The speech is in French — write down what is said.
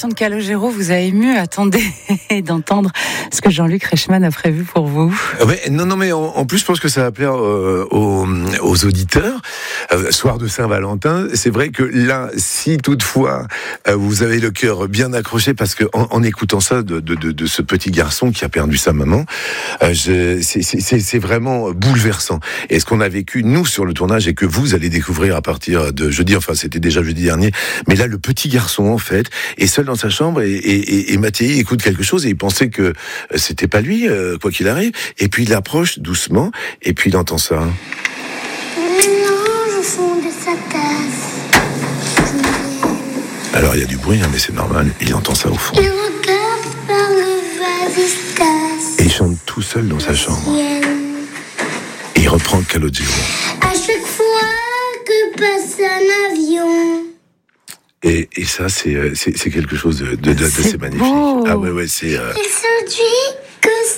version de Calogero vous a ému. Attendez d'entendre ce que Jean-Luc Reichmann a prévu pour vous. Non, mais en plus, je pense que ça va plaire aux auditeurs. Soir de Saint-Valentin, c'est vrai que là, si toutefois vous avez le cœur bien accroché, parce que en écoutant ça de ce petit garçon qui a perdu sa maman, c'est vraiment bouleversant. Et ce qu'on a vécu nous sur le tournage et que vous allez découvrir à partir de jeudi, enfin c'était déjà jeudi dernier, mais là le petit garçon en fait est seul dans sa chambre et Mathieu écoute quelque chose et il pensait que c'était pas lui, quoi qu'il arrive, et puis il approche doucement et puis il entend ça. Mélange au fond de sa tasse. Alors il y a du bruit, mais c'est normal, il entend ça au fond. Il regarde par le vase, il se casse. Et il chante tout seul dans sa chambre. Et il reprend Calogero. À chaque fois que passe un avion. Et ça, c'est quelque chose d'assez magnifique. Beau. Ah ouais, c'est... Il se dit que